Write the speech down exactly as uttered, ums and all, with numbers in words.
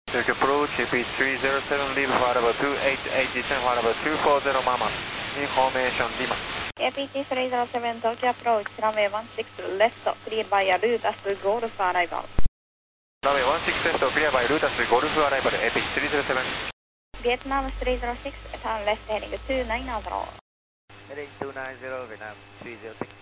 Turkey approach, A P three zero seven, leave for level two eight eight, descend for level two four zero, Mama. Information, Lima. A P T three zero seven, Tokyo approach, runway one six left, clear by a route as to Golf arrival. Runway one six left, clear by route as to Golf arrival, A P three zero seven. Vietnam three zero six, turn left heading two nine zero. Heading two nine zero, Vietnam three zero six.